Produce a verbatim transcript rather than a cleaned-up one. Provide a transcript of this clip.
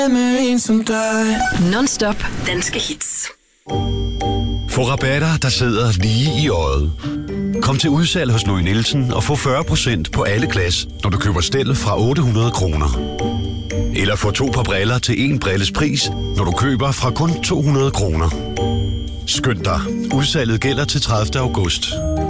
med en som dig. Non-stop danske hits. Få rabatter, der sidder lige i øjet. Kom til udsalg hos Louis Nielsen og få fyrre procent på alle glas, når du køber stel fra otte hundrede kroner. Eller få to par briller til en brilles pris, når du køber fra kun to hundrede kroner. Skynd dig. Udsalget gælder til tredivte august.